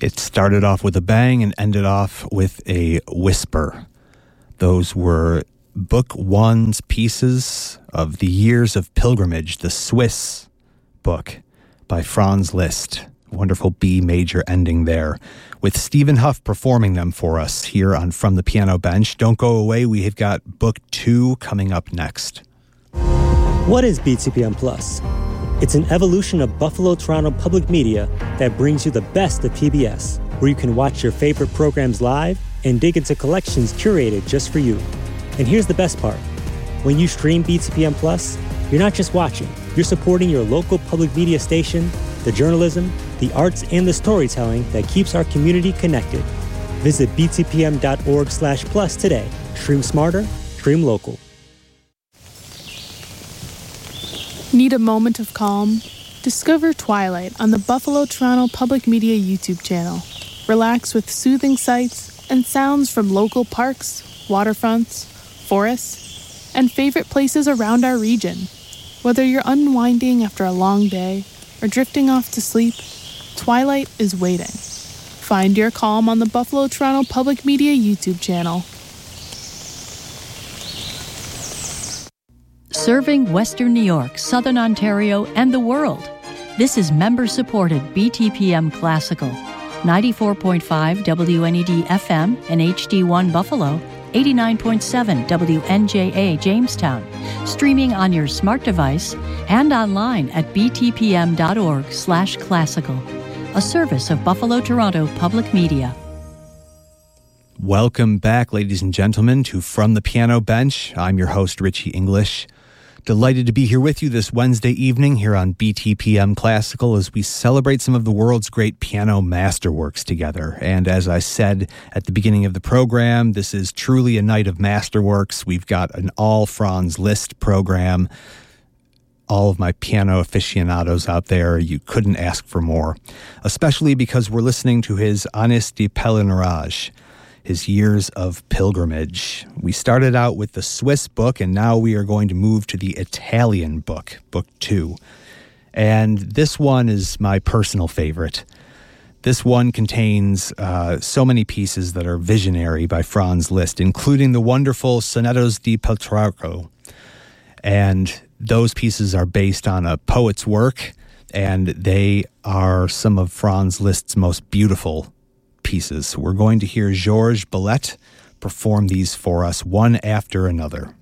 It started off with a bang and ended off with a whisper. Those were Book One's pieces of The Years of Pilgrimage, the Swiss book by Franz Liszt. Wonderful B major ending there, with Stephen Huff performing them for us here on From the Piano Bench. Don't go away, we have got Book 2 coming up next. What is BTPM Plus? It's an evolution of Buffalo Toronto Public Media that brings you the best of PBS, where you can watch your favorite programs live and dig into collections curated just for you. And here's the best part. When you stream BTPM Plus, you're not just watching, you're supporting your local public media station, the journalism, the arts, and the storytelling that keeps our community connected. Visit btpm.org/plus today. Stream smarter, stream local. Need a moment of calm? Discover Twilight on the Buffalo Toronto Public Media YouTube channel. Relax with soothing sights and sounds from local parks, waterfronts, forests, and favorite places around our region. Whether you're unwinding after a long day or drifting off to sleep, Twilight is waiting. Find your calm on the Buffalo Toronto Public Media YouTube channel. Serving Western New York, Southern Ontario, and the world. This is member-supported BTPM Classical. 94.5 WNED FM and HD1 Buffalo, 89.7 WNJA Jamestown, streaming on your smart device and online at btpm.org/classical, a service of Buffalo Toronto Public Media. Welcome back, ladies and gentlemen, to From the Piano Bench. I'm your host, Richie English. Delighted to be here with you this Wednesday evening here on BTPM Classical as we celebrate some of the world's great piano masterworks together. And as I said at the beginning of the program, this is truly a night of masterworks. We've got an all Franz Liszt program. All of my piano aficionados out there, you couldn't ask for more, especially because we're listening to his Années de Pèlerinage, his Years of Pilgrimage. We started out with the Swiss book, and now we are going to move to the Italian book, Book 2. And this one is my personal favorite. This one contains so many pieces that are visionary by Franz Liszt, including the wonderful Sonetos di Petrarca. And those pieces are based on a poet's work, and they are some of Franz Liszt's most beautiful pieces. We're going to hear Georges Ballet perform these for us one after another.